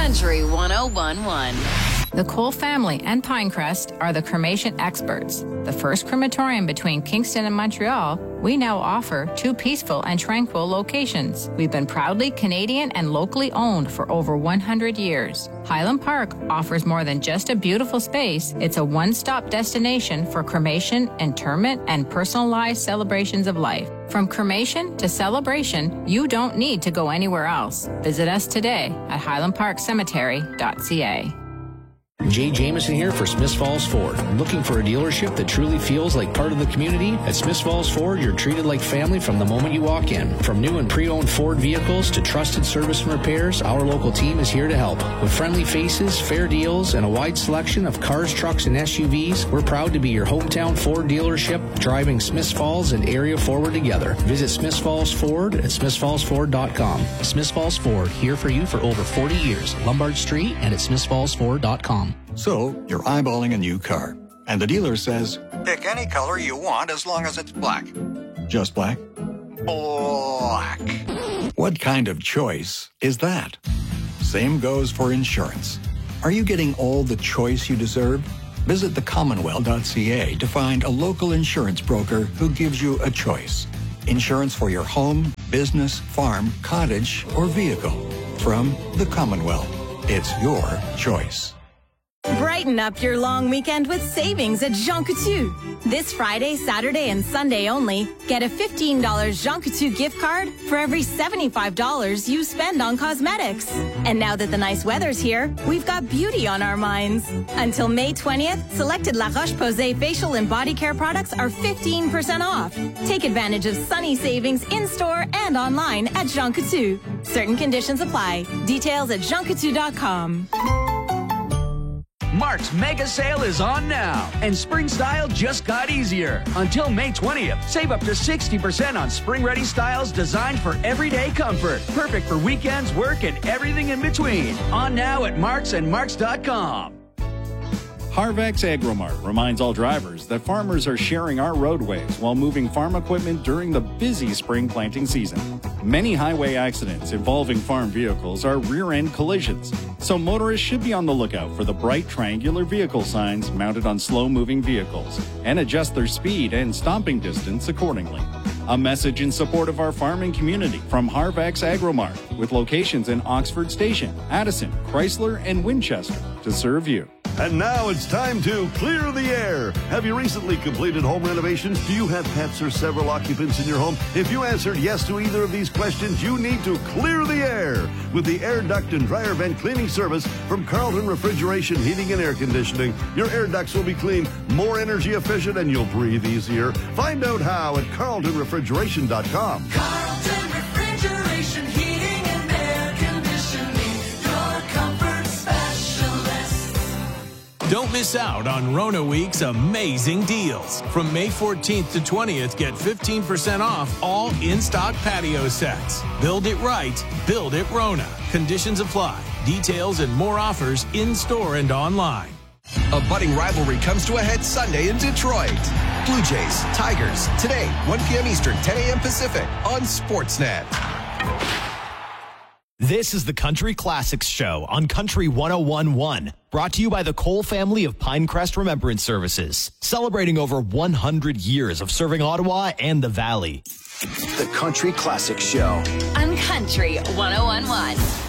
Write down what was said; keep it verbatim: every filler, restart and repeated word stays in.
Country one oh one one. The Cole family and Pinecrest are the cremation experts. The first crematorium between Kingston and Montreal, we now offer two peaceful and tranquil locations. We've been proudly Canadian and locally owned for over one hundred years. Highland Park offers more than just a beautiful space. It's a one-stop destination for cremation, interment, and personalized celebrations of life. From cremation to celebration, you don't need to go anywhere else. Visit us today at highland park cemetery dot c a. Jay Jameson here for Smiths Falls Ford. Looking for a dealership that truly feels like part of the community? At Smiths Falls Ford, you're treated like family from the moment you walk in. From new and pre-owned Ford vehicles to trusted service and repairs, our local team is here to help. With friendly faces, fair deals, and a wide selection of cars, trucks, and S U Vs, we're proud to be your hometown Ford dealership, driving Smiths Falls and area forward together. Visit Smiths Falls Ford at smiths falls ford dot com. Smiths Falls Ford, here for you for over forty years. Lombard Street and at smiths falls ford dot com. So, you're eyeballing a new car, and the dealer says, pick any color you want as long as it's black. Just black? Black. What kind of choice is that? Same goes for insurance. Are you getting all the choice you deserve? Visit the commonwealth dot c a to find a local insurance broker who gives you a choice. Insurance for your home, business, farm, cottage, or vehicle. From the Commonwealth. It's your choice. Brighten up your long weekend with savings at Jean Coutu. This Friday, Saturday, and Sunday only, get a fifteen dollars Jean Coutu gift card for every seventy-five dollars you spend on cosmetics. And now that the nice weather's here, we've got beauty on our minds. Until May twentieth, selected La Roche-Posay facial and body care products are fifteen percent off. Take advantage of sunny savings in-store and online at Jean Coutu. Certain conditions apply. Details at jean coutu dot com. Mark's mega sale is on now, and spring style just got easier. Until May twentieth, save up to sixty percent on spring-ready styles designed for everyday comfort. Perfect for weekends, work, and everything in between. On now at Marks and Marks dot com. Harvex AgroMart reminds all drivers that farmers are sharing our roadways while moving farm equipment during the busy spring planting season. Many highway accidents involving farm vehicles are rear-end collisions, so motorists should be on the lookout for the bright triangular vehicle signs mounted on slow-moving vehicles and adjust their speed and stopping distance accordingly. A message in support of our farming community from Harvex AgroMart, with locations in Oxford Station, Addison, Chrysler, and Winchester to serve you. And now it's time to clear the air. Have you recently completed home renovations? Do you have pets or several occupants in your home? If you answered yes to either of these questions, you need to clear the air with the air duct and dryer vent cleaning service from Carlton Refrigeration Heating and Air Conditioning. Your air ducts will be clean, more energy efficient, and you'll breathe easier. Find out how at carlton refrigeration dot com. Carlton Refrigeration Heating and Air Conditioning, your comfort specialist. Don't miss out on Rona Week's amazing deals. From May fourteenth to twentieth, get fifteen percent off all in-stock patio sets. Build it right, build it Rona. Conditions apply. Details and more offers in-store and online. A budding rivalry comes to a head Sunday in Detroit. Blue Jays, Tigers, today, one p.m. Eastern, ten a.m. Pacific on Sportsnet. This is the Country Classics Show on Country one oh one point one, brought to you by the Cole family of Pinecrest Remembrance Services, celebrating over one hundred years of serving Ottawa and the Valley. The Country Classics Show On Country one oh one point one.